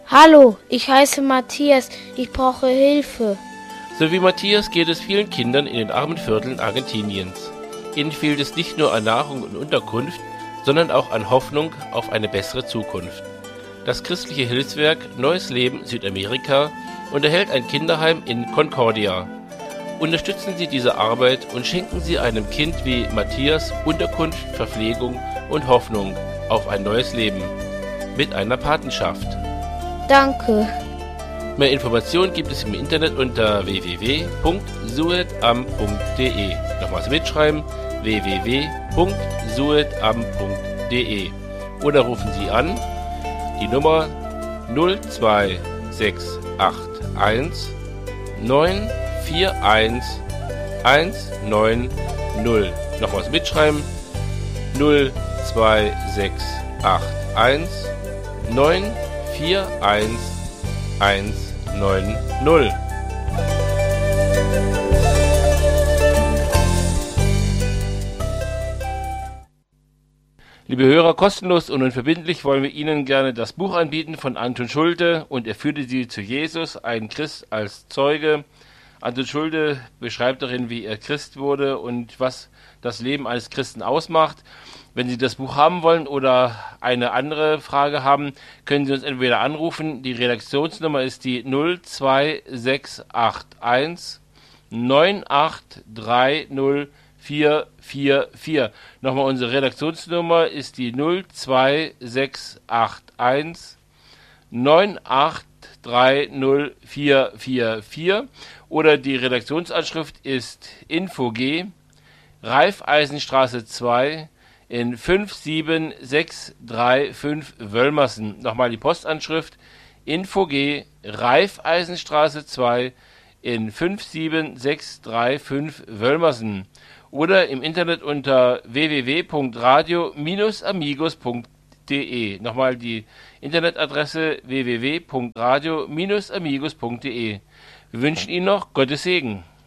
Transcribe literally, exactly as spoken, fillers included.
Hallo, ich heiße Matthias, ich brauche Hilfe. So wie Matthias geht es vielen Kindern in den armen Vierteln Argentiniens. Ihnen fehlt es nicht nur an Nahrung und Unterkunft, sondern auch an Hoffnung auf eine bessere Zukunft. Das christliche Hilfswerk Neues Leben Südamerika unterhält ein Kinderheim in Concordia. Unterstützen Sie diese Arbeit und schenken Sie einem Kind wie Matthias Unterkunft, Verpflegung und Hoffnung auf ein neues Leben mit einer Patenschaft. Danke. Mehr Informationen gibt es im Internet unter w w w punkt suetam punkt d e. Nochmals mitschreiben, w w w punkt suetam punkt d e. Oder rufen Sie an die Nummer null zwei sechs acht eins neun vier eins eins neun null. Nochmals mitschreiben, null zwei sechs acht eins neun vier eins eins neun null. Liebe Hörer, kostenlos und unverbindlich wollen wir Ihnen gerne das Buch anbieten von Anton Schulte und er führte Sie zu Jesus, ein Christ als Zeuge. Anton Schulte beschreibt darin, wie er Christ wurde und was das Leben eines Christen ausmacht. Wenn Sie das Buch haben wollen oder eine andere Frage haben, können Sie uns entweder anrufen. Die Redaktionsnummer ist die null zwei sechs acht eins neun acht drei null vier vier vier. Nochmal, unsere Redaktionsnummer ist die null zwei sechs acht eins neun acht drei null vier vier vier oder die Redaktionsanschrift ist Info G, Raiffeisenstraße zwei in fünf sieben sechs drei fünf Wölmersen. Nochmal die Postanschrift Info G, Raiffeisenstraße zwei in fünf sieben sechs drei fünf Wölmersen. Oder im Internet unter w w w punkt radio Bindestrich amigos punkt d e. Nochmal die Internetadresse w w w punkt radio Bindestrich amigos punkt d e. Wir wünschen Ihnen noch Gottes Segen.